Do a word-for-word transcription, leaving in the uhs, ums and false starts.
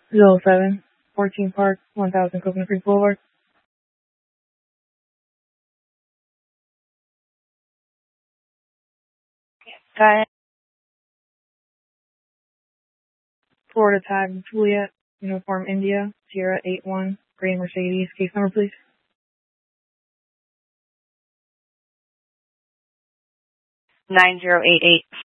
zero seven, fourteen Park, one thousand Coconut Creek Boulevard. Got it. Florida Tag Juliet, Uniform India, Sierra eight one, Green Mercedes. Case number, please. nine zero eight eight.